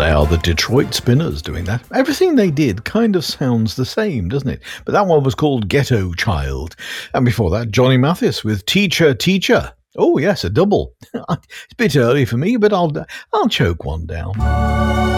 They are the Detroit Spinners doing that. Everything they did kind of sounds the same, doesn't it? But that one was called Ghetto Child. And before that, Johnny Mathis with Teacher, Teacher. Oh, yes, a double. It's a bit early for me, but I'll choke one down.